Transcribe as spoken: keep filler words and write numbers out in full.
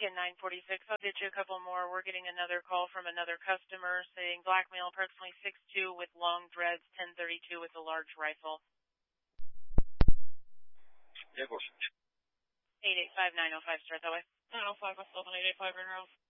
Beacon nine forty-six. I'll get you a couple more. We're getting another call from another customer saying black male, approximately six two with long dreads, ten thirty-two with a large rifle. Yeah, of course. eight eight five nine oh five, start that way. nine oh five, West eleven eight eight five, Green Rose.